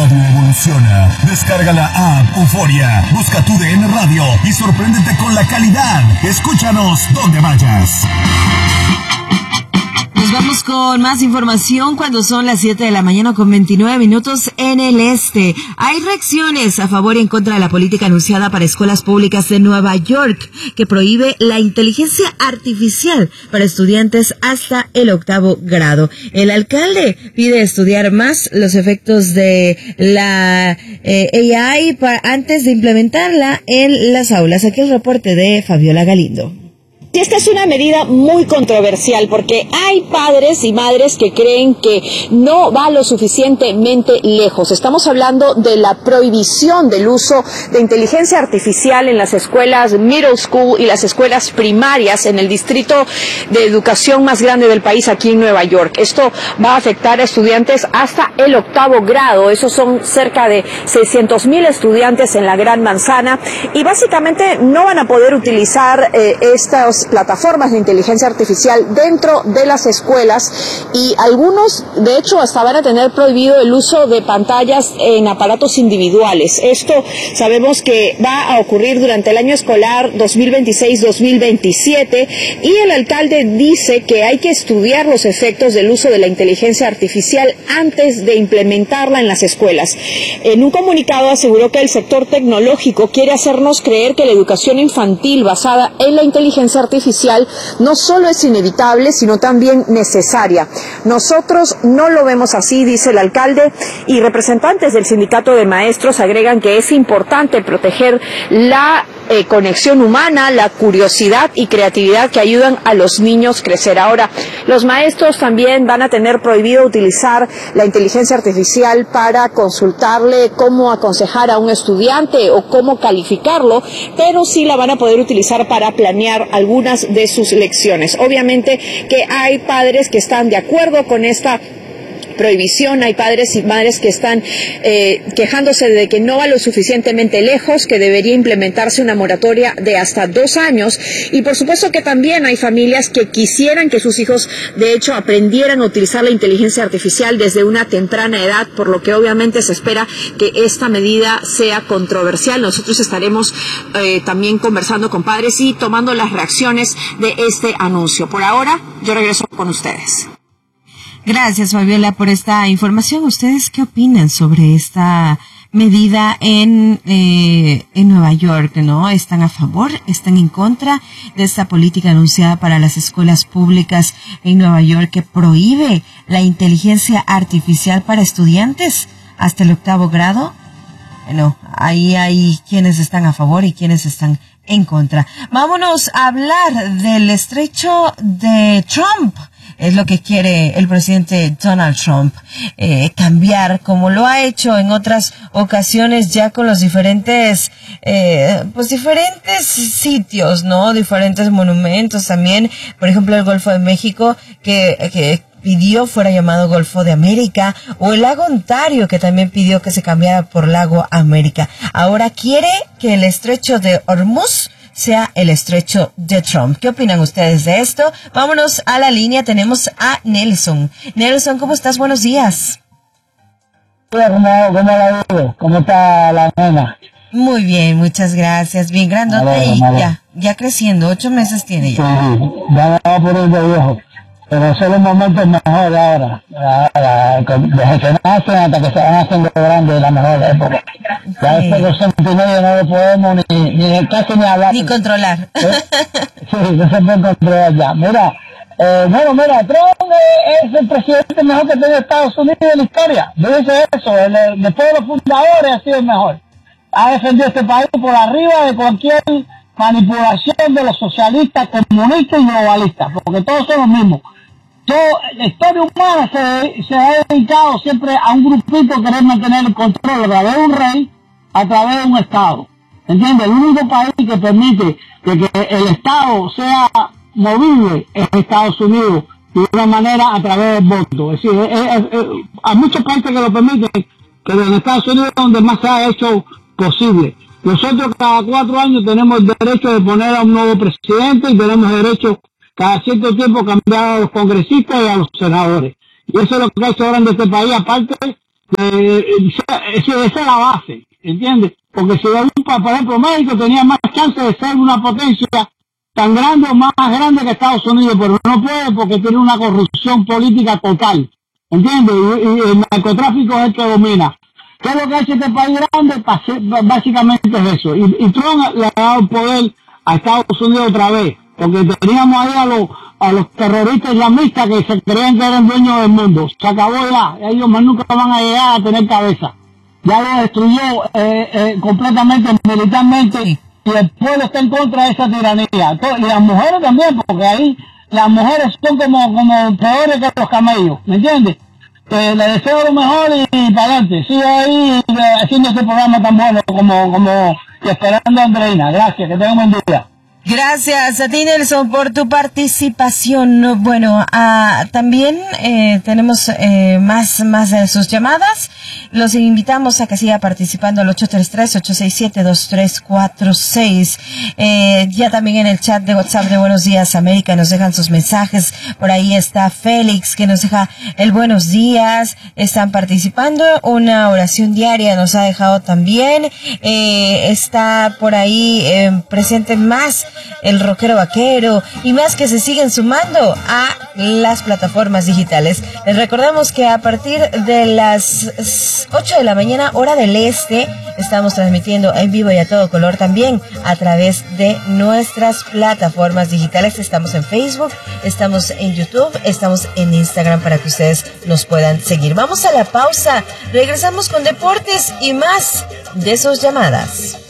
Radio evoluciona. Descarga la app Euforia, busca tu DN Radio y sorpréndete con la calidad. Escúchanos donde vayas. Nos vamos con más información cuando son las 7 de la mañana con 29 minutos en el este. Hay reacciones a favor y en contra de la política anunciada para escuelas públicas de Nueva York, que prohíbe la inteligencia artificial para estudiantes hasta el 8º grado. El alcalde pide estudiar más los efectos de la AI antes de implementarla en las aulas. Aquí el reporte de Fabiola Galindo. Y esta es una medida muy controversial porque hay padres y madres que creen que no va lo suficientemente lejos. Estamos hablando de la prohibición del uso de inteligencia artificial en las escuelas middle school y las escuelas primarias en el distrito de educación más grande del país, aquí en Nueva York. Esto va a afectar a estudiantes hasta el 8º grado. Esos son cerca de 600,000 estudiantes en la Gran Manzana y básicamente no van a poder utilizar estas plataformas de inteligencia artificial dentro de las escuelas y algunos, de hecho, hasta van a tener prohibido el uso de pantallas en aparatos individuales. Esto sabemos que va a ocurrir durante el año escolar 2026-2027 y el alcalde dice que hay que estudiar los efectos del uso de la inteligencia artificial antes de implementarla en las escuelas. En un comunicado aseguró que el sector tecnológico quiere hacernos creer que la educación infantil basada en la inteligencia artificial no solo es inevitable, sino también necesaria. Nosotros no lo vemos así, dice el alcalde, y representantes del sindicato de maestros agregan que es importante proteger la conexión humana, la curiosidad y creatividad que ayudan a los niños a crecer. Ahora, los maestros también van a tener prohibido utilizar la inteligencia artificial para consultarle cómo aconsejar a un estudiante o cómo calificarlo, pero sí la van a poder utilizar para planear algunas de sus lecciones. Obviamente que hay padres que están de acuerdo con esta prohibición, hay padres y madres que están quejándose de que no va lo suficientemente lejos, que debería implementarse una moratoria de hasta 2 años y por supuesto que también hay familias que quisieran que sus hijos de hecho aprendieran a utilizar la inteligencia artificial desde una temprana edad, por lo que obviamente se espera que esta medida sea controversial. Nosotros estaremos también conversando con padres y tomando las reacciones de este anuncio. Por ahora, yo regreso con ustedes. Gracias, Fabiola, por esta información. ¿Ustedes qué opinan sobre esta medida en Nueva York, no? ¿Están a favor? ¿Están en contra de esta política anunciada para las escuelas públicas en Nueva York que prohíbe la inteligencia artificial para estudiantes hasta el 8º grado? Bueno, ahí hay quienes están a favor y quienes están en contra. Vámonos a hablar del estrecho de Trump. Es lo que quiere el presidente Donald Trump, cambiar, como lo ha hecho en otras ocasiones ya con los diferentes sitios, ¿no? Diferentes monumentos también. Por ejemplo, el Golfo de México, que pidió fuera llamado Golfo de América, o el lago Ontario, que también pidió que se cambiara por Lago América. Ahora quiere que el estrecho de Hormuz sea el estrecho de Trump. ¿Qué opinan ustedes de esto? Vámonos a la línea, tenemos a Nelson. Nelson, ¿cómo estás? Buenos días. ¿Cómo la digo? ¿Cómo está la nena? Muy bien, muchas gracias. Bien grandote y ya creciendo, 8 meses tiene ya. Sí, ya me va por ir de viejo. Pero son los momentos mejores ahora. Desde que nacen hasta que se van haciendo grandes, la mejor época. Ya después de los 69 no lo podemos ni casi ni hablar. Ni controlar. Sí, no se puede controlar ya. Mira, Trump es el presidente mejor que tiene Estados Unidos en la historia. Yo dice eso, después de los fundadores ha sido el mejor. Ha defendido este país por arriba de cualquier manipulación de los socialistas, comunistas y globalistas, porque todos son los mismos. La historia humana se ha dedicado siempre a un grupito que querer mantener el control a través de un rey, a través de un Estado. ¿Entiendes? El único país que permite que el Estado sea movible es Estados Unidos, de una manera a través del voto. Es decir, hay muchos países que lo permiten, pero en Estados Unidos es donde más se ha hecho posible. Nosotros cada 4 años tenemos el derecho de poner a un nuevo presidente y tenemos derecho cada cierto tiempo cambiar a los congresistas y a los senadores. Y eso es lo que ha hecho ahora en este país, aparte esa es la base, ¿entiendes? Porque si por ejemplo, México tenía más chance de ser una potencia tan grande o más grande que Estados Unidos, pero no puede porque tiene una corrupción política total, ¿entiendes? Y el narcotráfico es el que domina. ¿Qué es lo que ha hecho este país grande? Básicamente es eso. Y Trump le ha dado el poder a Estados Unidos otra vez, porque teníamos ahí a los terroristas islamistas que se creían que eran dueños del mundo. Se acabó ya, ellos más nunca van a llegar a tener cabeza. Ya lo destruyó completamente militarmente, y el pueblo está en contra de esa tiranía. Y las mujeres también, porque ahí las mujeres son como peores que los camellos, ¿me entiendes? Le deseo lo mejor y para adelante. Sigo ahí haciendo este programa tan bueno como Esperando a Andreina. Gracias, que tengan buen día. Gracias a ti, Nelson, por tu participación. Bueno, también tenemos más de sus llamadas. Los invitamos a que siga participando al 833-867-2346. Ya también en el chat de WhatsApp de Buenos Días América nos dejan sus mensajes. Por ahí está Félix, que nos deja el buenos días. Están participando. Una oración diaria nos ha dejado también. Está por ahí presente más el rockero vaquero y más que se siguen sumando a las plataformas digitales. Les recordamos que a partir de las 8 de la mañana, hora del este, estamos transmitiendo en vivo y a todo color también a través de nuestras plataformas digitales. Estamos en Facebook, estamos en YouTube, estamos en Instagram para que ustedes nos puedan seguir. Vamos a la pausa, regresamos con deportes y más de sus llamadas.